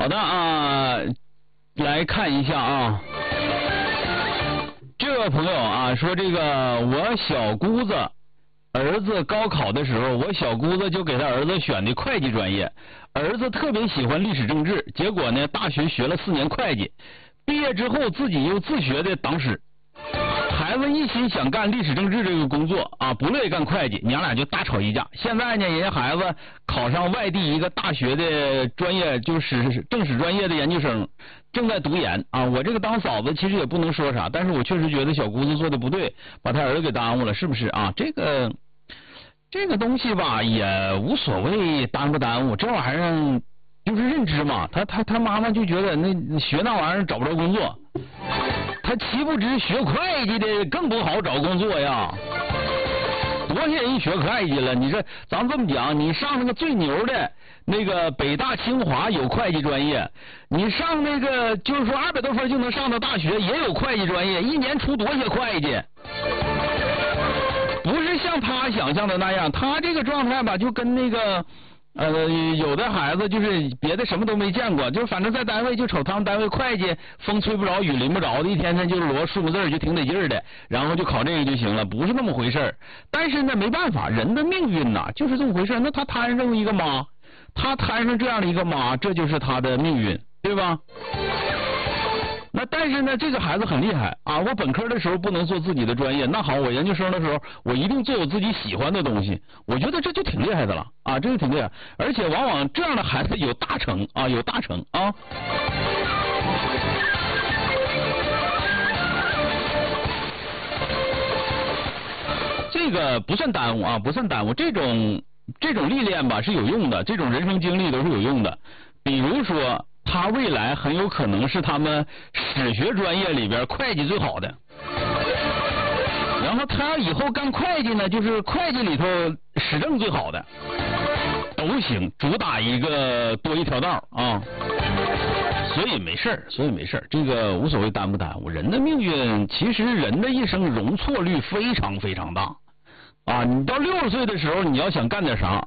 好的啊，来看一下啊，这位朋友啊说这个我小姑子儿子高考的时候，我小姑子就给他儿子选的会计专业，儿子特别喜欢历史政治，结果呢大学学了4年会计，毕业之后自己又自学的党史。孩子一心想干历史政治这个工作啊，不乐意干会计，娘俩就大吵一架。现在呢，人家孩子考上外地一个大学的专业，就是政史专业的研究生，正在读研啊。我这个当嫂子其实也不能说啥，但是我确实觉得小姑子做的不对，把他儿子给耽误了，是不是啊？这个东西吧，也无所谓耽不耽误，这玩意儿就是认知嘛。他妈妈就觉得那学那玩意儿找不着工作。他岂不知学会计的更不好找工作呀？多少人学会计了？你说咱这么讲，你上那个最牛的那个北大清华有会计专业，你上那个就是说200多分就能上到大学也有会计专业，一年出多些会计？不是像他想象的那样，他这个状态吧，就跟那个。有的孩子就是别的什么都没见过，就反正在单位就瞅他们单位会计风吹不着雨淋不着的，一天天就摞数目字就挺得劲儿的，然后就考这个就行了，不是那么回事儿。但是呢，没办法，人的命运呐就是这么回事儿。那他摊上一个妈，他摊上这样的一个妈，这就是他的命运，对吧？那但是呢，这个孩子很厉害啊！我本科的时候不能做自己的专业，那好，我研究生的时候我一定做我自己喜欢的东西。我觉得这就挺厉害的了啊，这就挺厉害。而且往往这样的孩子有大成啊，有大成啊。这个不算耽误啊，不算耽误。这种历练吧是有用的，这种人生经历都是有用的。比如说。他未来很有可能是他们史学专业里边会计最好的，然后他以后干会计呢，就是会计里头史政最好的，都行，主打一个多一条道啊。所以没事儿，这个无所谓耽不耽误。人的命运，其实人的一生容错率非常非常大啊！你到60岁的时候，你要想干点啥？